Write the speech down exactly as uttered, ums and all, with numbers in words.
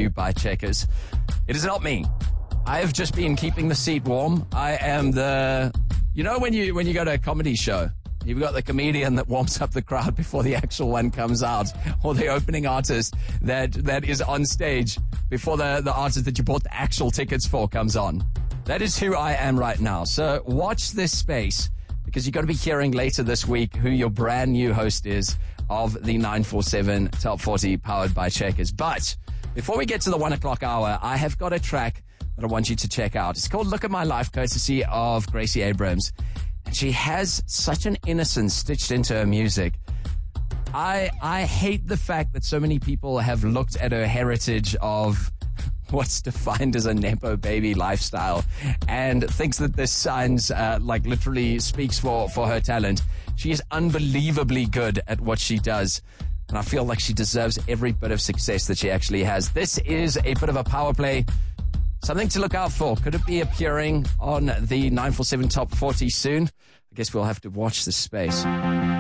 you by Checkers. It is not me. I have just been keeping the seat warm. I am the, you know, when you when you go to a comedy show, you've got the comedian that warms up the crowd before the actual one comes out, or the opening artist that that is on stage before the, the artist that you bought the actual tickets for comes on. That is who I am right now. So watch this space, because you're going to be hearing later this week who your brand new host is of the nine forty-seven Top forty powered by Checkers. But before we get to the one o'clock hour, I have got a track that I want you to check out. It's called Look at My Life, courtesy of Gracie Abrams. And she has such an innocence stitched into her music. I I hate the fact that so many people have looked at her heritage of what's defined as a Nepo baby lifestyle and thinks that this sounds uh, like literally speaks for, for her talent. She is unbelievably good at what she does, and I feel like she deserves every bit of success that she actually has. This is a bit of a power play. Something to look out for. Could it be appearing on the nine forty-seven Top forty soon? I guess we'll have to watch this space.